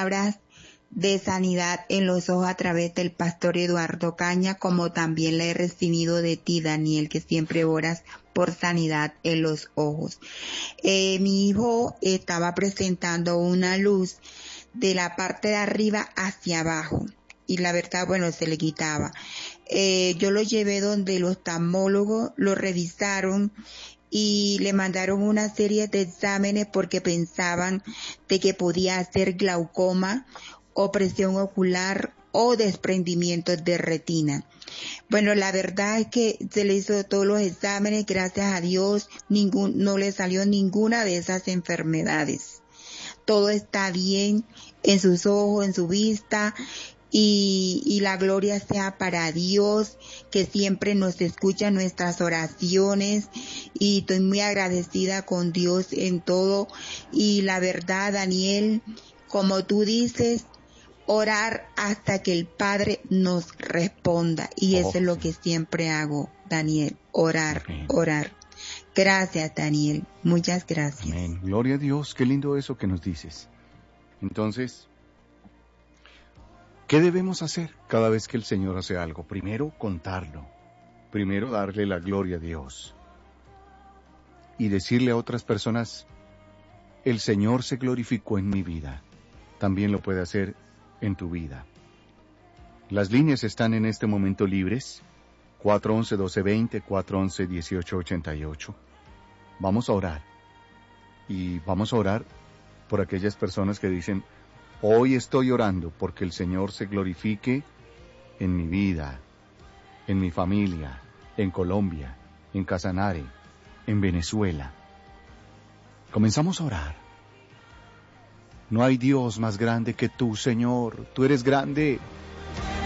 palabras de sanidad en los ojos a través del pastor Eduardo Caña, como también la he recibido de ti, Daniel, que siempre oras por sanidad en los ojos. Mi hijo estaba presentando una luz de la parte de arriba hacia abajo y la verdad, bueno, se le quitaba. Yo lo llevé donde los oftalmólogos lo revisaron y le mandaron una serie de exámenes porque pensaban de que podía ser glaucoma o presión ocular o desprendimientos de retina. Bueno, la verdad es que se le hizo todos los exámenes, gracias a Dios, no le salió ninguna de esas enfermedades. Todo está bien en sus ojos, en su vista, y la gloria sea para Dios, que siempre nos escucha nuestras oraciones, y estoy muy agradecida con Dios en todo. Y la verdad, Daniel, como tú dices, orar hasta que el Padre nos responda, y eso es lo que siempre hago, Daniel, orar, orar. Gracias, Daniel, muchas gracias. Amén. Gloria a Dios, qué lindo eso que nos dices. Entonces, ¿qué debemos hacer cada vez que el Señor hace algo? Primero, contarlo. Primero, darle la gloria a Dios. Y decirle a otras personas, el Señor se glorificó en mi vida. También lo puede hacer en tu vida. Las líneas están en este momento libres. 411-1220, 411-1888. Vamos a orar. Y vamos a orar por aquellas personas que dicen, hoy estoy orando porque el Señor se glorifique en mi vida, en mi familia, en Colombia, en Casanare, en Venezuela. Comenzamos a orar. No hay Dios más grande que tú, Señor. Tú eres grande.